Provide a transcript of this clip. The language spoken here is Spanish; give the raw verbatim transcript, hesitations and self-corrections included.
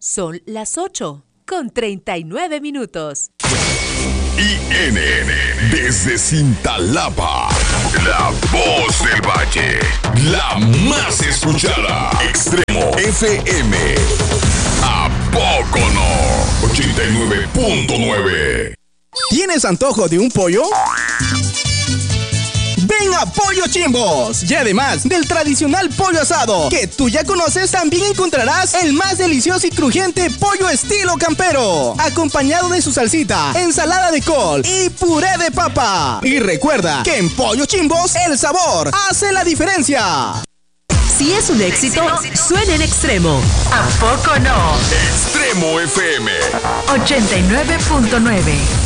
Son las ocho con treinta y nueve minutos. I N N desde Cintalapa, la voz del valle, la más escuchada. Extremo F M. ¿A poco no? ochenta y nueve punto nueve. ¿Tienes antojo de un pollo? Ven a Pollo Chimbos. Y además del tradicional pollo asado que tú ya conoces, también encontrarás el más delicioso y crujiente pollo estilo campero, acompañado de su salsita, ensalada de col y puré de papa. Y recuerda que en Pollo Chimbos el sabor hace la diferencia. Si es un éxito, suena en Extremo. ¿A poco no? Extremo F M ochenta y nueve punto nueve.